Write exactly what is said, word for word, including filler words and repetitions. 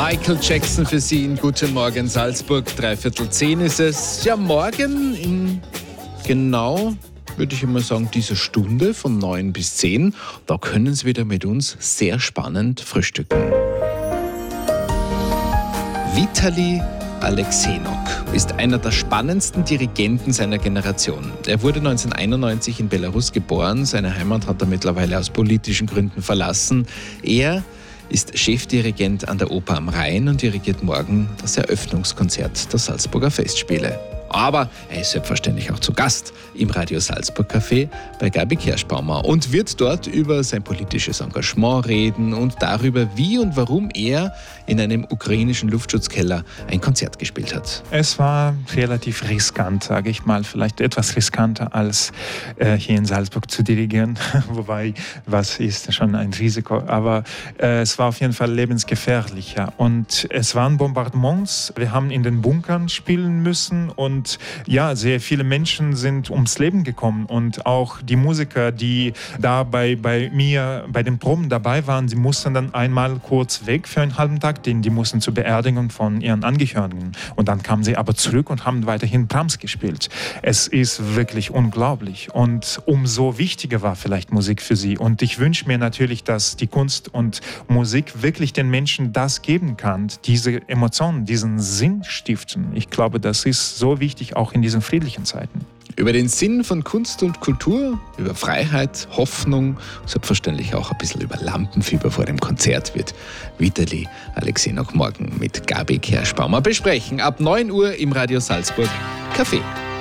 Michael Jackson für Sie in Guten Morgen Salzburg. Dreiviertel zehn ist es. Ja, morgen in genau, würde ich immer sagen, dieser Stunde von neun bis zehn. Da können Sie wieder mit uns sehr spannend frühstücken. Vitali Alexenok ist einer der spannendsten Dirigenten seiner Generation. Er wurde neunzehnhunderteinundneunzig in Belarus geboren. Seine Heimat hat er mittlerweile aus politischen Gründen verlassen. Er ist Chefdirigent an der Oper am Rhein und dirigiert morgen das Eröffnungskonzert der Salzburger Festspiele. Aber er ist selbstverständlich auch zu Gast im Radio Salzburg Café bei Gabi Kerschbaumer und wird dort über sein politisches Engagement reden und darüber, wie und warum er in einem ukrainischen Luftschutzkeller ein Konzert gespielt hat. Es war relativ riskant, sage ich mal, vielleicht etwas riskanter als äh, hier in Salzburg zu dirigieren, wobei, was ist schon ein Risiko, aber äh, es war auf jeden Fall lebensgefährlicher und es waren Bombardements, wir haben in den Bunkern spielen müssen und Und ja, sehr viele Menschen sind ums Leben gekommen und auch die Musiker, die da bei, bei mir bei den Proben dabei waren, sie mussten dann einmal kurz weg für einen halben Tag, denn die mussten zur Beerdigung von ihren Angehörigen. Und dann kamen sie aber zurück und haben weiterhin Brahms gespielt. Es ist wirklich unglaublich und umso wichtiger war vielleicht Musik für sie. Und ich wünsche mir natürlich, dass die Kunst und Musik wirklich den Menschen das geben kann, diese Emotionen, diesen Sinn stiften. Ich glaube, das ist so wichtig, auch in diesen friedlichen Zeiten. Über den Sinn von Kunst und Kultur, über Freiheit, Hoffnung, selbstverständlich auch ein bisschen über Lampenfieber vor dem Konzert wird Vitali Alexenok morgen mit Gabi Kerschbaumer besprechen. Ab neun Uhr im Radio Salzburg Café.